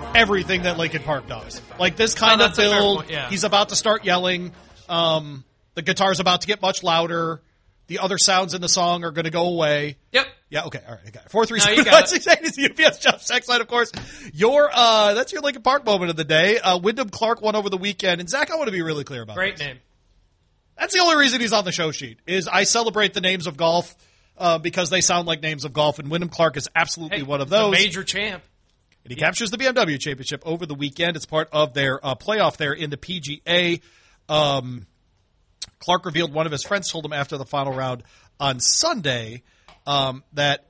everything that Lincoln Park does. Like this kind of build, he's about to start yelling. The guitar's about to get much louder. The other sounds in the song are going to go away. Yep. Yeah, okay, all right, I got it. 437 is the UPS Jeff sex line, of course. That's your Lincoln Park moment of the day. Wyndham Clark won over the weekend. And Zach, I want to be really clear about Great this. name. That's the only reason he's on the show sheet, is I celebrate the names of golf because they sound like names of golf, and Wyndham Clark is absolutely one of those. The major champ. And he captures the BMW Championship over the weekend. It's part of their playoff there in the PGA. Clark revealed one of his friends told him after the final round on Sunday that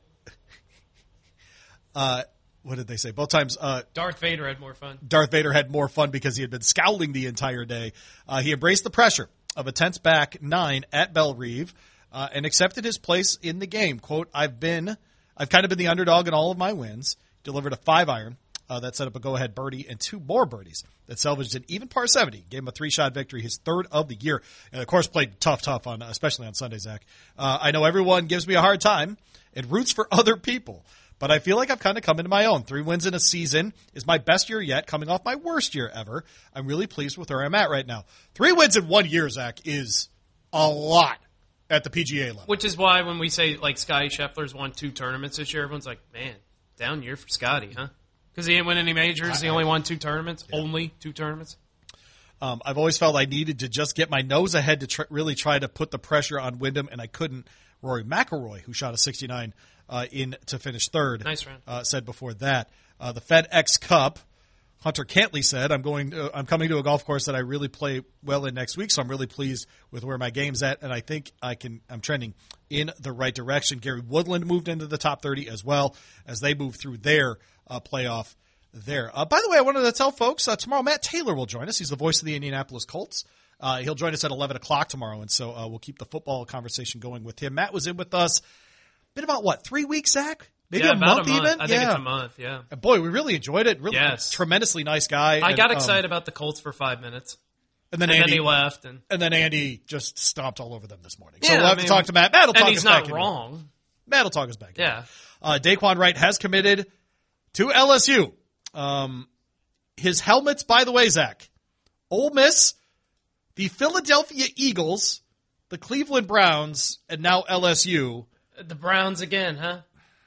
what did they say? Both times Darth Vader had more fun. Darth Vader had more fun because he had been scowling the entire day. He embraced the pressure of a tense back 9 at Bellerive and accepted his place in the game. Quote, I've kind of been the underdog in all of my wins. Delivered a 5-iron that set up a go-ahead birdie and 2 more birdies that salvaged an even par 70. Gave him a 3-shot victory, his 3rd of the year. And, of course, played tough on, especially on Sunday, Zach. I know everyone gives me a hard time and roots for other people, but I feel like I've kind of come into my own. 3 wins in a season is my best year yet, coming off my worst year ever. I'm really pleased with where I'm at right now. 3 wins in 1 year, Zach, is a lot at the PGA level. Which is why when we say, like, Scotty Scheffler's won 2 tournaments this year, everyone's like, man, down year for Scotty, huh? Because he didn't win any majors. He only won 2 tournaments. Yeah. Only 2 tournaments. I've always felt I needed to just get my nose ahead to really try to put the pressure on Wyndham, and I couldn't. Rory McIlroy, who shot a 69 in to finish 3rd, nice round. said before that. The FedEx Cup, Hunter Cantley said, I'm coming to a golf course that I really play well in next week, so I'm really pleased with where my game's at, and I think I'm trending in the right direction. Gary Woodland moved into the top 30 as well as they move through their playoff there. By the way, I wanted to tell folks, tomorrow Matt Taylor will join us. He's the voice of the Indianapolis Colts. He'll join us at 11 o'clock tomorrow, and so we'll keep the football conversation going with him. Matt was in with us, been about, 3 weeks, Zach? Maybe a month even? I think it's a month, yeah. And boy, we really enjoyed it. Really tremendously nice guy. I got excited about the Colts for 5 minutes. And then he left. And then Andy just stomped all over them this morning. So we'll have to talk to Matt. Matt will talk us back. And he's not wrong. Matt will talk us back. Yeah. Daquan Wright has committed to LSU. His helmets, by the way, Zach, Ole Miss, the Philadelphia Eagles, the Cleveland Browns, and now LSU. The Browns again, huh?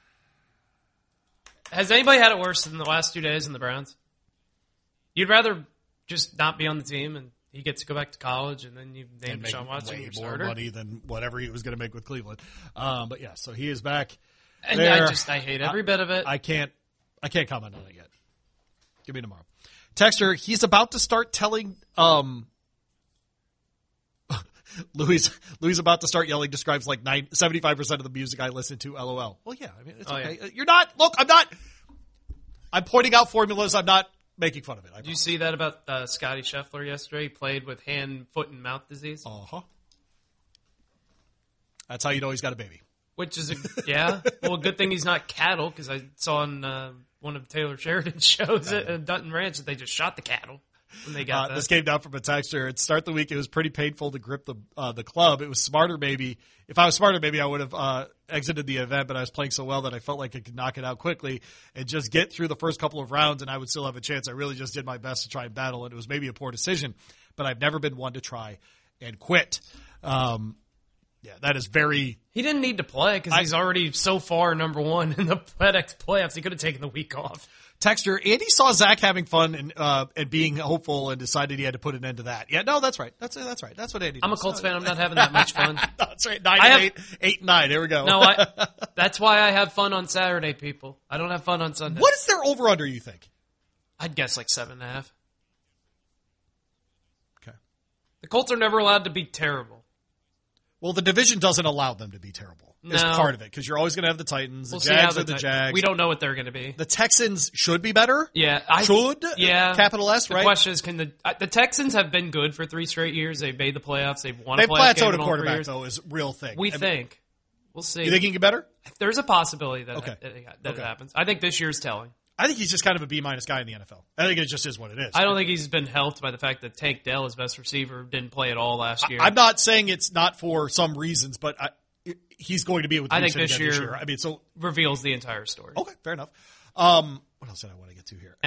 Has anybody had it worse than the last 2 days than the Browns? You'd rather just not be on the team and he gets to go back to college and then you name Deshaun Watson your starter? More money than whatever he was going to make with Cleveland. But yeah, so he is back. And I hate every bit of it. I can't comment on it yet. Give me tomorrow. Texter, he's about to start telling Louis about to start yelling describes like 75% of the music I listen to, LOL. Well, yeah, I mean, it's okay. Yeah. You're not, look, I'm pointing out formulas. I'm not making fun of it. Did you see that about Scotty Scheffler yesterday? He played with hand, foot, and mouth disease. Uh-huh. That's how you know he's got a baby. Which is, well, a good thing he's not cattle, because I saw on one of Taylor Sheridan's shows at Dutton Ranch that they just shot the cattle. When they got this came down from a texter. At start the week, it was pretty painful to grip the club. It was smarter, maybe. If I was smarter, maybe I would have exited the event, but I was playing so well that I felt like I could knock it out quickly and just get through the first couple of rounds, and I would still have a chance. I really just did my best to try and battle, and it was maybe a poor decision, but I've never been one to try and quit. Yeah, that is very... He didn't need to play because he's already so far number 1 in the FedEx playoffs. He could have taken the week off. Texter, Andy saw Zach having fun and being hopeful and decided he had to put an end to that. Yeah, no, that's right. That's right. That's what Andy does. I'm a Colts fan. I'm not having that much fun. That's right. 9-8, 8-9. Here we go. No, that's why I have fun on Saturday, people. I don't have fun on Sunday. What is their over-under, you think? I'd guess like 7.5. Okay. The Colts are never allowed to be terrible. Well, the division doesn't allow them to be terrible. Is part of it, because you're always going to have the Titans. The Jags are the Jags. We don't know what they're going to be. The Texans should be better. Yeah. Capital S, right? The question is, can the Texans have been good for 3 straight years. They've made the playoffs. They've won a playoff game in all 3 years. They've plateaued a quarterback, though, is a real thing. We think. We'll see. You think he can get better? There's a possibility that it happens. I think this year's telling. I think he's just kind of a B- guy in the NFL. I think it just is what it is. I don't think he's been helped by the fact that Tank Dell, his best receiver, didn't play at all last year. I'm not saying it's not for some reasons, but he's going to be with Houston this year. I mean, so reveals the entire story. Okay, fair enough. What else did I want to get to here?